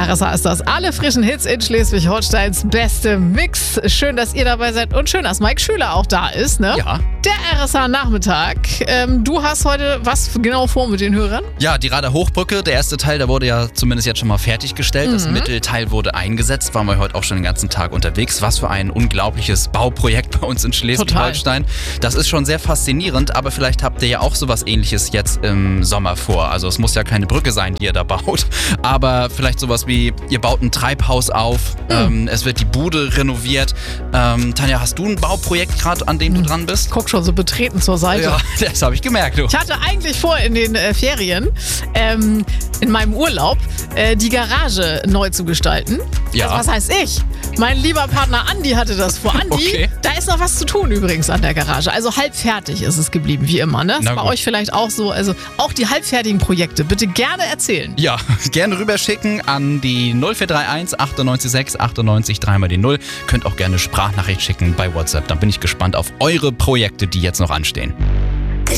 RSA ist das. Alle frischen Hits in Schleswig-Holsteins beste Mix. Schön, dass ihr dabei seid und schön, dass Mike Schüler auch da ist, ne? Ja. Der RSA-Nachmittag. Du hast heute was genau vor mit den Hörern? Ja, die Rader Hochbrücke, der erste Teil, der wurde ja zumindest jetzt schon mal fertiggestellt. Das Mittelteil wurde eingesetzt, waren wir heute auch schon den ganzen Tag unterwegs. Was für ein unglaubliches Bauprojekt bei uns in Schleswig-Holstein. Das ist schon sehr faszinierend, aber vielleicht habt ihr ja auch sowas Ähnliches jetzt im Sommer vor. Also es muss ja keine Brücke sein, die ihr da baut, aber vielleicht sowas wie, ihr baut ein Treibhaus auf, es wird die Bude renoviert. Tanja, hast du ein Bauprojekt gerade, an dem du dran bist? Guck schon so betreten zur Seite. Ja, das habe ich gemerkt, du. Ich hatte eigentlich vor, in den Ferien, in meinem Urlaub, die Garage neu zu gestalten. Ja. Also, was heißt ich? Mein lieber Partner Andi hatte das vor. Andi, Okay. Da ist noch was zu tun übrigens an der Garage. Also halb fertig ist es geblieben, wie immer. Ne? Ist bei euch vielleicht auch so. Also auch die halbfertigen Projekte bitte gerne erzählen. Ja, gerne rüberschicken an die 0431 98 98 3 die 0. Könnt auch gerne Sprachnachricht schicken bei WhatsApp. Dann bin ich gespannt auf eure Projekte, die jetzt noch anstehen.